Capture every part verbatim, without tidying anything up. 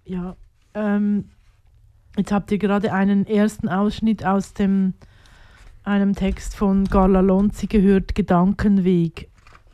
Ja, ähm, jetzt habt ihr gerade einen ersten Ausschnitt aus dem, einem Text von Carla Lonzi gehört, Gedankenweg.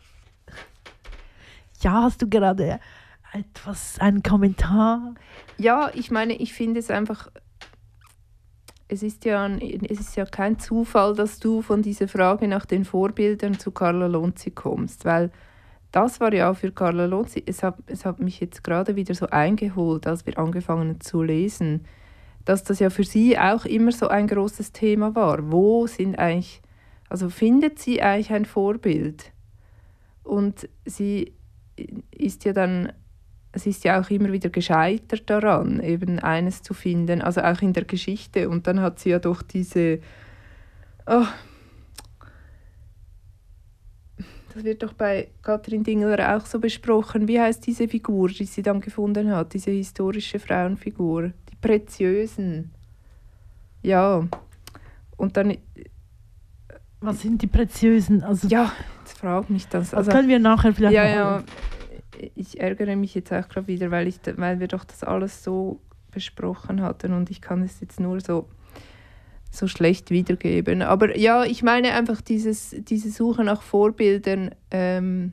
Ja, hast du gerade etwas, einen Kommentar? Ja, ich meine, ich finde es einfach, es ist ja, es ist ja kein Zufall, dass du von dieser Frage nach den Vorbildern zu Carla Lonzi kommst, weil das war ja auch für Carla Lonzi, es hat, es hat mich jetzt gerade wieder so eingeholt, als wir angefangen haben zu lesen, dass das ja für sie auch immer so ein großes Thema war. Wo sind eigentlich, also findet sie eigentlich ein Vorbild? Und sie ist ja dann, sie ist ja auch immer wieder gescheitert daran, eben eines zu finden, also auch in der Geschichte. Und dann hat sie ja doch diese, oh, das wird doch bei Katrin Dingler auch so besprochen. Wie heißt diese Figur, die sie dann gefunden hat, diese historische Frauenfigur? Die Preziösen. Ja. Und dann... Was sind die Preziösen? Also, ja, jetzt frag mich das. Also, das können wir nachher vielleicht ja, noch ja, ich ärgere mich jetzt auch gerade wieder, weil, ich, weil wir doch das alles so besprochen hatten und ich kann es jetzt nur so... so schlecht wiedergeben. Aber ja, ich meine einfach dieses, diese Suche nach Vorbildern ähm,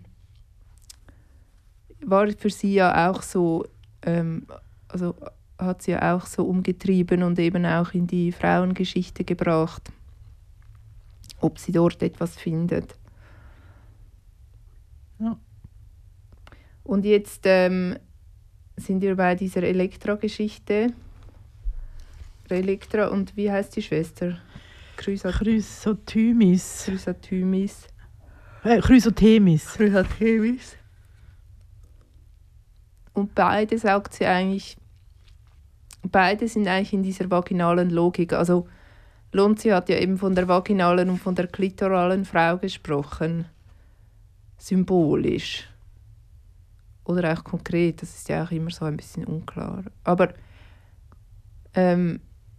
war für sie ja auch so, ähm, also hat sie ja auch so umgetrieben und eben auch in die Frauengeschichte gebracht, ob sie dort etwas findet. Ja. Und jetzt ähm, sind wir bei dieser Elektra-Geschichte. Elektra und wie heißt die Schwester? Chrysot- Chrysothemis. Chrysothemis. Äh, Chrysothemis. Chrysothemis. Und beide sagt sie eigentlich, beide sind eigentlich in dieser vaginalen Logik. Also Lonzi hat ja eben von der vaginalen und von der klitoralen Frau gesprochen. Symbolisch. Oder auch konkret, das ist ja auch immer so ein bisschen unklar. Aber ähm,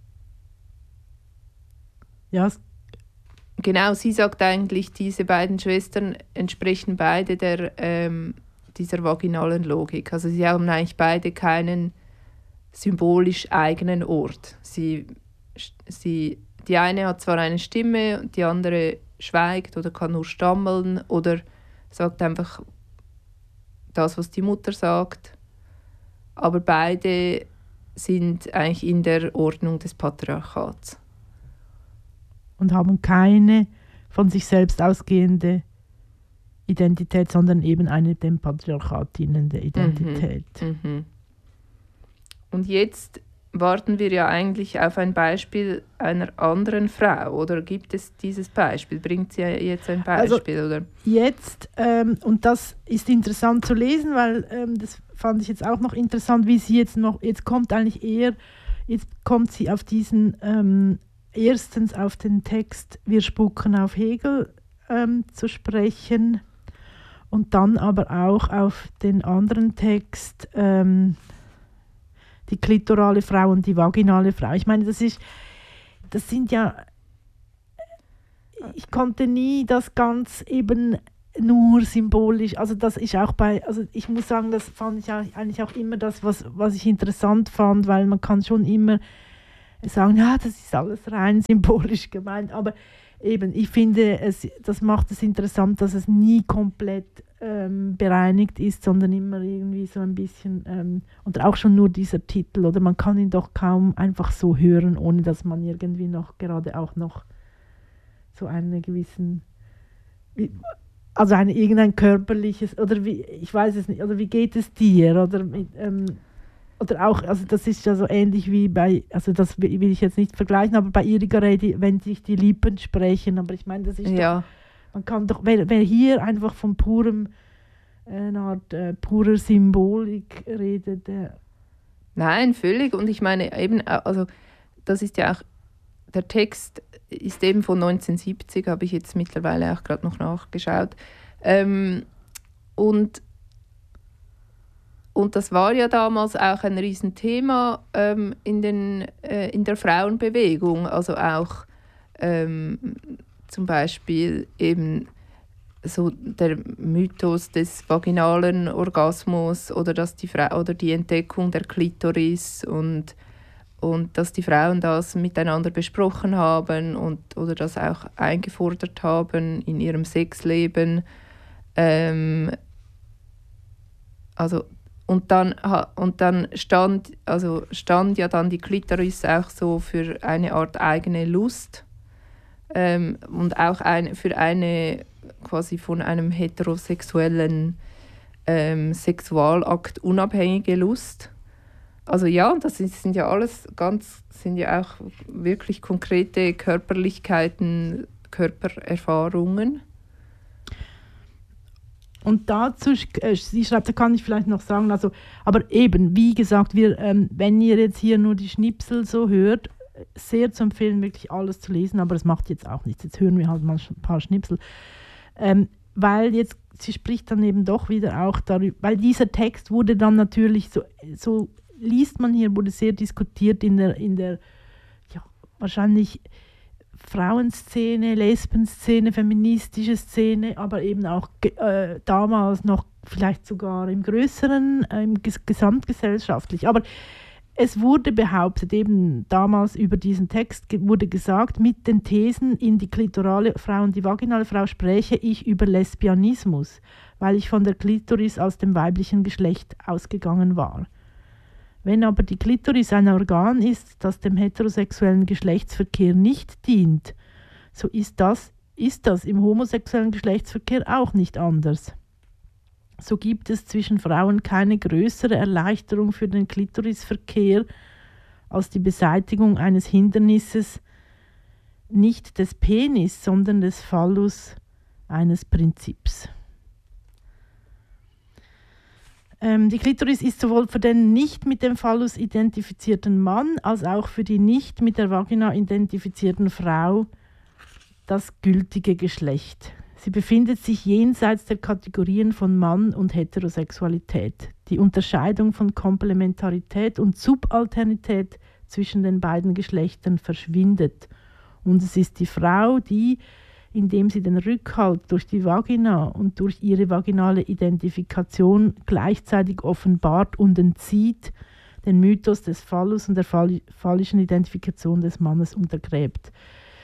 ja, genau, sie sagt eigentlich, diese beiden Schwestern entsprechen beide der, ähm, dieser vaginalen Logik. Also sie haben eigentlich beide keinen symbolisch eigenen Ort. Sie, sie, die eine hat zwar eine Stimme und die andere schweigt oder kann nur stammeln oder sagt einfach das, was die Mutter sagt. Aber beide sind eigentlich in der Ordnung des Patriarchats. Und haben keine von sich selbst ausgehende Identität, sondern eben eine dem Patriarchat dienende Identität. Mhm. Mhm. Und jetzt warten wir ja eigentlich auf ein Beispiel einer anderen Frau. Oder gibt es dieses Beispiel? Bringt sie jetzt ein Beispiel? Also, oder? Jetzt, ähm, und das ist interessant zu lesen, weil ähm, das fand ich jetzt auch noch interessant, wie sie jetzt noch, jetzt kommt eigentlich eher, jetzt kommt sie auf diesen, ähm, erstens auf den Text Wir spucken auf Hegel ähm, zu sprechen und dann aber auch auf den anderen Text, ähm, die klitorale Frau und die vaginale Frau. Ich meine, das ist, das sind ja, ich konnte nie das ganz eben nur symbolisch, also das ist auch bei, also ich muss sagen, das fand ich eigentlich auch immer das, was, was ich interessant fand, weil man kann schon immer sagen, ja, das ist alles rein symbolisch gemeint, aber eben, ich finde, es, das macht es interessant, dass es nie komplett ähm, bereinigt ist, sondern immer irgendwie so ein bisschen, ähm, und auch schon nur dieser Titel, oder man kann ihn doch kaum einfach so hören, ohne dass man irgendwie noch, gerade auch noch so einen gewissen, also ein, irgendein körperliches, oder wie, ich weiß es nicht, oder wie geht es dir, oder mit, ähm, oder auch, also das ist ja so ähnlich wie bei, also das will ich jetzt nicht vergleichen, aber bei Irigaray, wenn sich die Lippen sprechen, aber ich meine, das ist ja. doch, man kann doch, wer, wer hier einfach von purem, äh, eine Art äh, purer Symbolik redet, der... Nein, völlig, und ich meine eben, also das ist ja auch, der Text ist eben von neunzehnhundertsiebzig, habe ich jetzt mittlerweile auch gerade noch nachgeschaut, ähm, und Und das war ja damals auch ein Riesenthema ähm, in, den, äh, in der Frauenbewegung. Also auch ähm, zum Beispiel eben so der Mythos des vaginalen Orgasmus oder, dass die Frau, oder die Entdeckung der Klitoris und, und dass die Frauen das miteinander besprochen haben und, oder das auch eingefordert haben in ihrem Sexleben. Ähm, also, und dann, und dann stand, also stand ja dann die Klitoris auch so für eine Art eigene Lust ähm, und auch ein, für eine quasi von einem heterosexuellen ähm, Sexualakt unabhängige Lust. Also ja, das sind ja alles ganz, sind ja auch wirklich konkrete Körperlichkeiten, Körpererfahrungen. Und dazu, äh, sie schreibt, da kann ich vielleicht noch sagen, also, aber eben, wie gesagt, wir, ähm, wenn ihr jetzt hier nur die Schnipsel so hört, sehr zu empfehlen, wirklich alles zu lesen, aber es macht jetzt auch nichts. Jetzt hören wir halt mal ein paar Schnipsel. Ähm, weil jetzt, sie spricht dann eben doch wieder auch darüber, weil dieser Text wurde dann natürlich, so, so liest man hier, wurde sehr diskutiert in der, in der ja, wahrscheinlich Frauenszene, Lesbenszene, feministische Szene, aber eben auch äh, damals noch vielleicht sogar im größeren, äh, im ges- gesamtgesellschaftlich. Aber es wurde behauptet, eben damals über diesen Text ge- wurde gesagt, mit den Thesen in die klitorale Frau und die vaginale Frau spreche ich über Lesbianismus, weil ich von der Klitoris aus dem weiblichen Geschlecht ausgegangen war. Wenn aber die Klitoris ein Organ ist, das dem heterosexuellen Geschlechtsverkehr nicht dient, so ist das, ist das im homosexuellen Geschlechtsverkehr auch nicht anders. So gibt es zwischen Frauen keine größere Erleichterung für den Klitorisverkehr als die Beseitigung eines Hindernisses, nicht des Penis, sondern des Phallus eines Prinzips. Ähm, die Klitoris ist sowohl für den nicht mit dem Phallus identifizierten Mann als auch für die nicht mit der Vagina identifizierten Frau das gültige Geschlecht. Sie befindet sich jenseits der Kategorien von Mann und Heterosexualität. Die Unterscheidung von Komplementarität und Subalternität zwischen den beiden Geschlechtern verschwindet. Und es ist die Frau, die, indem sie den Rückhalt durch die Vagina und durch ihre vaginale Identifikation gleichzeitig offenbart und entzieht, den Mythos des Phallus und der phallischen Identifikation des Mannes untergräbt.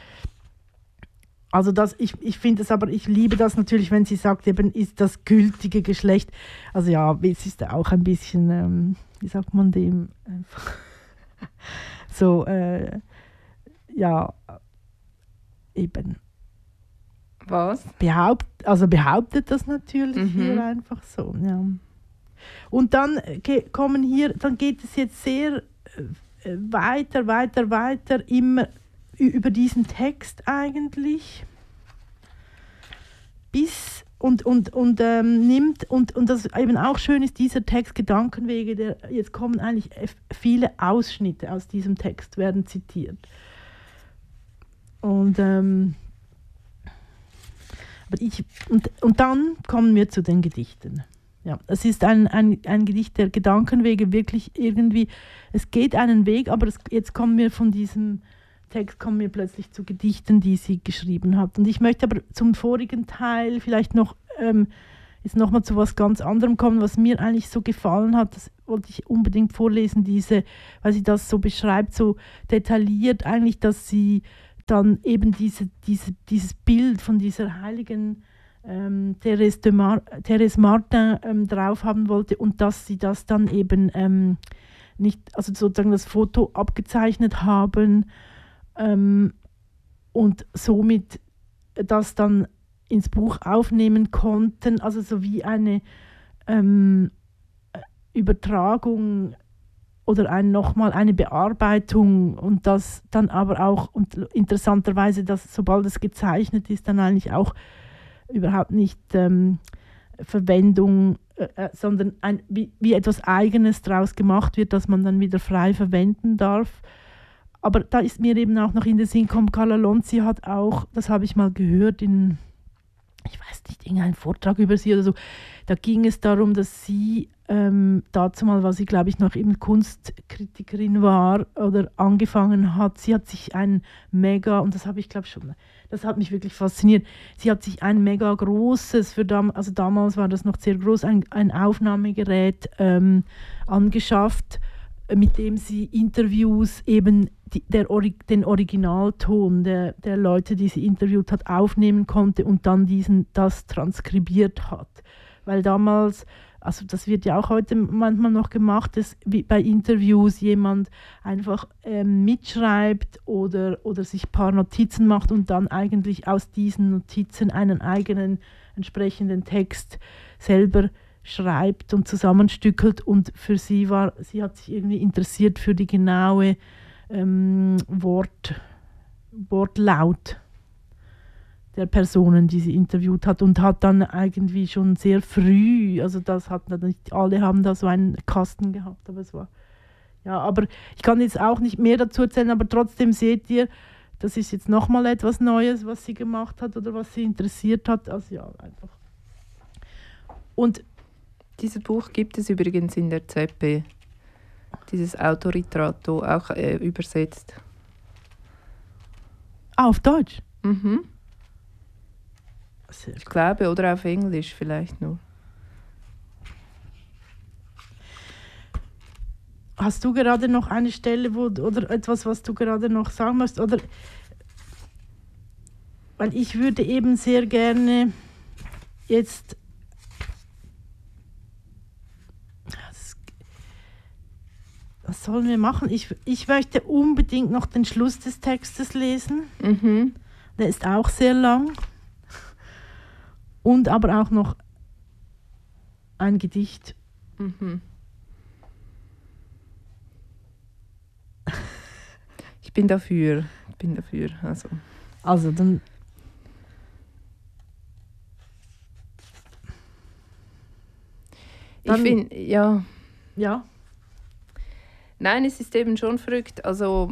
Also das, ich, ich finde es aber, ich liebe das natürlich, wenn sie sagt, eben ist das gültige Geschlecht. Also ja, es ist auch ein bisschen, ähm, wie sagt man dem, einfach so, äh, ja, eben. Was? Behaupt, also behauptet das natürlich Mhm. hier einfach so, ja. Und dann ge- kommen hier, dann geht es jetzt sehr äh, weiter, weiter, weiter, immer über diesen Text eigentlich, bis und, und, und ähm, nimmt, und, und das eben auch schön ist, dieser Text Gedankenwege, der, jetzt kommen eigentlich viele Ausschnitte aus diesem Text, werden zitiert. Und, ähm, aber ich, und, und dann kommen wir zu den Gedichten. Ja, es ist ein, ein, ein Gedicht der Gedankenwege, wirklich irgendwie, es geht einen Weg, aber es, jetzt kommen wir von diesem Text kommen wir plötzlich zu Gedichten, die sie geschrieben hat. Und ich möchte aber zum vorigen Teil vielleicht noch ähm, jetzt noch mal zu was ganz anderem kommen, was mir eigentlich so gefallen hat. Das wollte ich unbedingt vorlesen, diese, weil sie das so beschreibt, so detailliert eigentlich, dass sie dann eben diese, diese, dieses Bild von dieser heiligen ähm, Thérèse, de Mar- Thérèse Martin ähm, drauf haben wollte und dass sie das dann eben ähm, nicht, also sozusagen das Foto abgezeichnet haben, Ähm, und somit das dann ins Buch aufnehmen konnten, also so wie eine ähm, Übertragung oder ein, nochmal eine Bearbeitung und das dann aber auch, und interessanterweise, dass sobald es gezeichnet ist, dann eigentlich auch überhaupt nicht ähm, Verwendung, äh, sondern ein, wie, wie etwas Eigenes daraus gemacht wird, das man dann wieder frei verwenden darf. Aber da ist mir eben auch noch in den Sinn gekommen, Carla Lonzi hat auch, das habe ich mal gehört in, ich weiß nicht, irgendein Vortrag über sie oder so, da ging es darum, dass sie ähm, dazu mal, weil sie, glaube ich, noch eben Kunstkritikerin war oder angefangen hat, sie hat sich ein mega, und das habe ich, glaube ich, schon das hat mich wirklich fasziniert. Sie hat sich ein mega großes, für dam- also damals war das noch sehr groß, ein, ein Aufnahmegerät ähm, angeschafft, mit dem sie Interviews eben die, der Ori- den Originalton der, der Leute, die sie interviewt hat, aufnehmen konnte und dann diesen, das transkribiert hat. Weil damals, also das wird ja auch heute manchmal noch gemacht, dass wie bei Interviews jemand einfach ähm, mitschreibt oder, oder sich ein paar Notizen macht und dann eigentlich aus diesen Notizen einen eigenen entsprechenden Text selber schreibt und zusammenstückelt. Und für sie war, sie hat sich irgendwie interessiert für die genaue ähm, Wort, Wortlaut der Personen, die sie interviewt hat, und hat dann irgendwie schon sehr früh, also das hat nicht alle haben da so einen Kasten gehabt, aber es war, ja, aber ich kann jetzt auch nicht mehr dazu erzählen, aber trotzdem seht ihr, das ist jetzt nochmal etwas Neues, was sie gemacht hat oder was sie interessiert hat, also ja, einfach. Und dieses Buch gibt es übrigens in der Z P, dieses Autoritratto, auch äh, übersetzt. Ah, auf Deutsch? Mhm. Sehr Ich glaube, oder auf Englisch vielleicht nur. Hast du gerade noch eine Stelle, wo, oder etwas, was du gerade noch sagen möchtest? Oder, weil ich würde eben sehr gerne jetzt was sollen wir machen? Ich, ich möchte unbedingt noch den Schluss des Textes lesen. Mhm. Der ist auch sehr lang. Und aber auch noch ein Gedicht. Mhm. Ich bin dafür. Ich bin dafür. Also, Also dann. ich finde, ja. Ja. Nein, es ist eben schon verrückt. Also,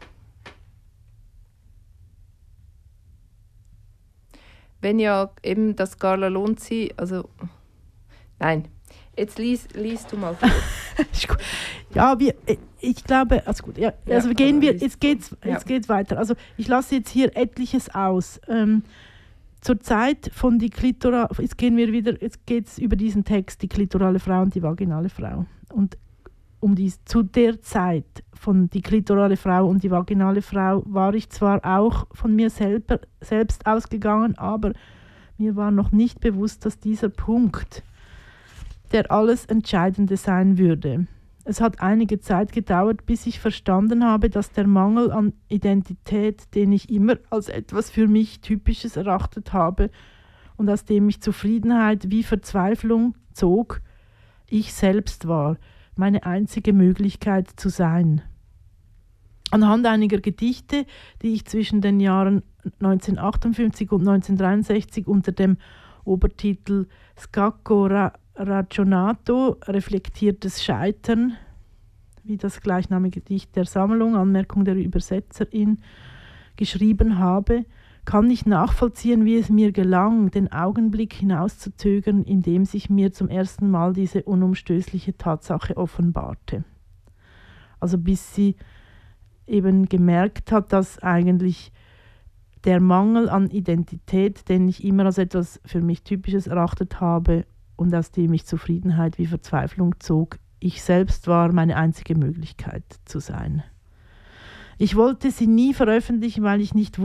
wenn ja eben das Carla Lonzi, also, nein, jetzt lies, liest du mal vor. Ja, wir, ich glaube, also gut, ja, also Ja, gehen also wir, lies jetzt du. geht's, Ja. jetzt geht's weiter. Also ich lasse jetzt hier etliches aus. Ähm, zur Zeit von die Klitora, jetzt gehen wir wieder, jetzt geht's über diesen Text, die klitorale Frau und die vaginale Frau. Und um dies, zu der Zeit von die klitorale Frau und die vaginale Frau war ich zwar auch von mir selber, selbst ausgegangen, aber mir war noch nicht bewusst, dass dieser Punkt der alles Entscheidende sein würde. Es hat einige Zeit gedauert, bis ich verstanden habe, dass der Mangel an Identität, den ich immer als etwas für mich Typisches erachtet habe und aus dem mich Zufriedenheit wie Verzweiflung zog, ich selbst war, meine einzige Möglichkeit zu sein. Anhand einiger Gedichte, die ich zwischen den Jahren neunzehnhundertachtundfünfzig und neunzehnhundertdreiundsechzig unter dem Obertitel Scacco ra- Ragionato, reflektiertes Scheitern, wie das gleichnamige Gedicht der Sammlung, Anmerkung der Übersetzerin, geschrieben habe, kann ich nachvollziehen, wie es mir gelang, den Augenblick hinauszuzögern, in dem sich mir zum ersten Mal diese unumstößliche Tatsache offenbarte. Also bis sie eben gemerkt hat, dass eigentlich der Mangel an Identität, den ich immer als etwas für mich Typisches erachtet habe und aus dem ich Zufriedenheit wie Verzweiflung zog, ich selbst war, meine einzige Möglichkeit zu sein. Ich wollte sie nie veröffentlichen, weil ich nicht wusste,